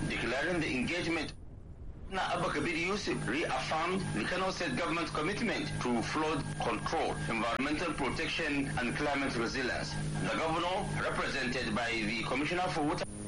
declaring the engagement. Abba Kabir Yusuf reaffirmed the Kano State government's commitment to flood control, environmental protection and climate resilience. The governor, represented by the Commissioner for Water